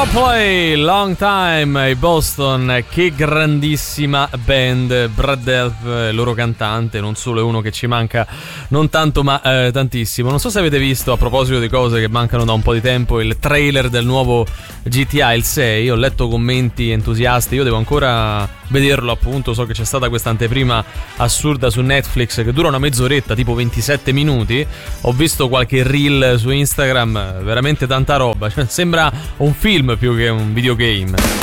Coldplay, Long Time, i Boston, che grandissima band. Brad Delp, il loro cantante, non solo è uno che ci manca non tanto ma tantissimo. Non so se avete visto, a proposito di cose che mancano da un po' di tempo, il trailer del nuovo GTA, il 6. Ho letto commenti entusiasti, io devo ancora vederlo, appunto. So che c'è stata questa anteprima assurda su Netflix che dura una mezz'oretta, tipo 27 minuti. Ho visto qualche reel su Instagram, veramente tanta roba, cioè, sembra un film più che un videogame.